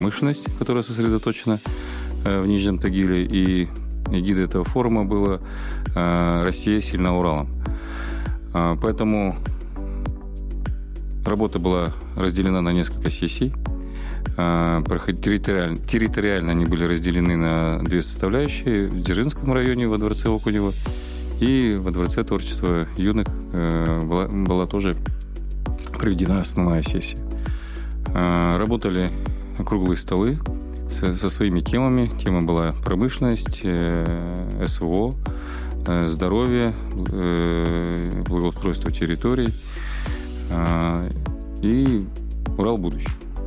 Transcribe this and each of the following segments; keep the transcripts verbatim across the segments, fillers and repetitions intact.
промышленность, которая сосредоточена в Нижнем Тагиле, и эгидой этого форума была «Россия сильна Уралом». Поэтому работа была разделена на несколько сессий. Территориально, территориально они были разделены на две составляющие. В Дзержинском районе во дворце Окунева и во дворце творчества юных была, была тоже проведена основная сессия. Работали круглые столы со, со своими темами. Тема была промышленность, СВО, здоровье, благоустройство территорий и Урал будущий.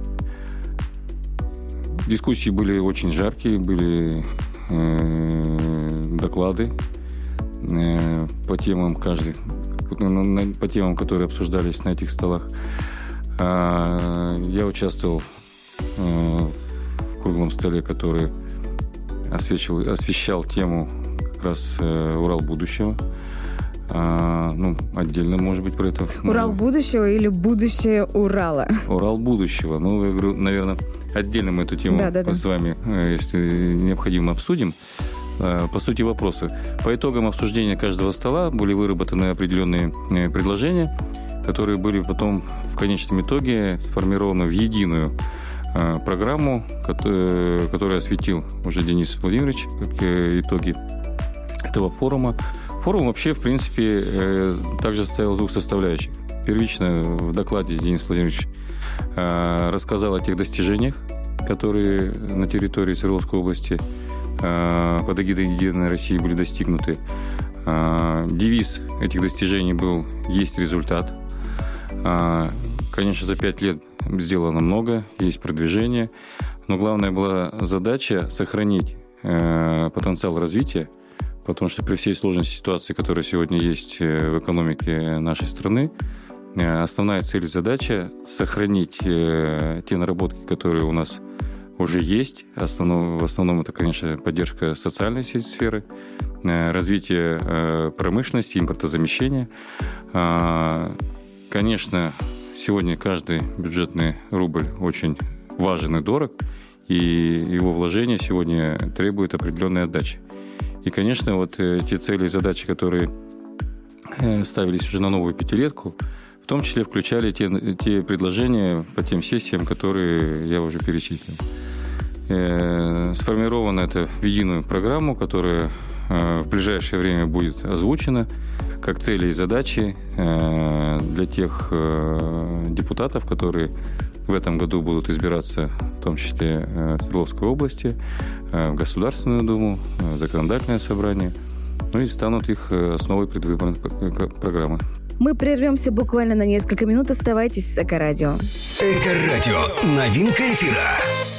Дискуссии были очень жаркие, были э, доклады э, по темам каждый, по темам, которые обсуждались на этих столах. А, я участвовал э, в круглом столе, который освещал, освещал тему как раз э, Урал будущего. А, ну, отдельно, может быть, про это. Урал будущего или будущее Урала? Урал будущего. Ну, я говорю, наверное, отдельно мы эту тему да, да, да. с вами, если необходимо, обсудим. По сути, вопросы. По итогам обсуждения каждого стола были выработаны определенные предложения, которые были потом в конечном итоге сформированы в единую программу, которую осветил уже Денис Владимирович, как итоги этого форума. Форум вообще, в принципе, также состоял из двух составляющих. Первично в докладе Денис Владимирович рассказал о тех достижениях, которые на территории Свердловской области под эгидой Единой России были достигнуты. Девиз этих достижений был «Есть результат». Конечно, за пять лет сделано много, есть продвижение, но главная была задача сохранить потенциал развития, потому что при всей сложности ситуации, которая сегодня есть в экономике нашей страны, основная цель и задача – сохранить те наработки, которые у нас уже есть. Основном, в основном это, конечно, поддержка социальной сферы, развитие промышленности, импортозамещения. Конечно, сегодня каждый бюджетный рубль очень важен и дорог, и его вложение сегодня требует определенной отдачи. И, конечно, вот те цели и задачи, которые ставились уже на новую пятилетку, в том числе включали те, те предложения по тем сессиям, которые я уже перечислил. Сформировано это в единую программу, которая в ближайшее время будет озвучена как цели и задачи для тех депутатов, которые в этом году будут избираться, в том числе в Свердловской области, в Государственную Думу, в Законодательное собрание, ну и станут их основой предвыборной программы. Мы прервемся буквально на несколько минут. Оставайтесь с Эко-радио. Эко-радио. Новинка эфира.